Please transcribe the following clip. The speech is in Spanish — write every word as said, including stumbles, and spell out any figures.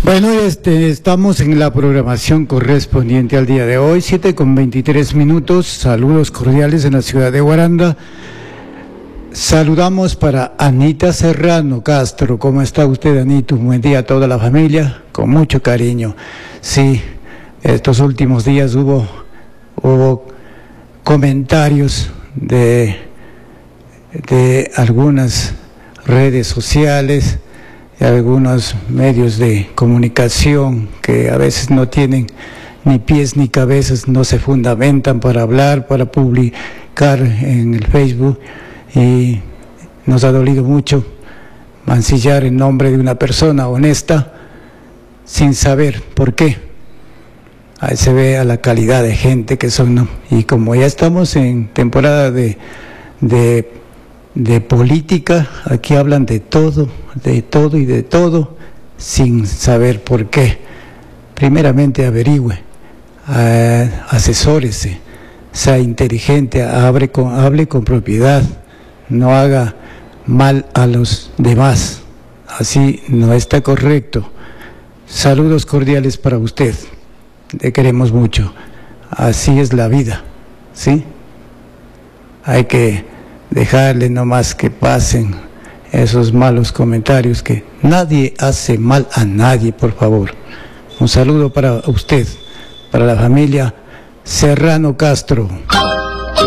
Bueno, este, estamos en la programación correspondiente al día de hoy, siete con veintitrés minutos. Saludos cordiales en la ciudad de Guaranda. Saludamos para Anita Serrano Castro. ¿Cómo está usted, Anita? Un buen día a toda la familia, con mucho cariño. Sí, estos últimos días hubo, hubo comentarios de, de algunas redes sociales, de algunos medios de comunicación que a veces no tienen ni pies ni cabezas, no se fundamentan para hablar, para publicar en el Facebook, y nos ha dolido mucho mancillar el nombre de una persona honesta sin saber por qué. Ahí se ve a la calidad de gente que son, ¿no? Y como ya estamos en temporada de, de, de política, aquí hablan de todo, de todo y de todo, sin saber por qué. Primeramente averigüe, uh, asesórese, sea inteligente, hable con, hable con propiedad, no haga mal a los demás, así no está correcto. Saludos cordiales para usted, le queremos mucho, así es la vida, ¿sí? Hay que dejarle nomás que pasen esos malos comentarios, que nadie hace mal a nadie, por favor. Un saludo para usted, para la familia Serrano Castro.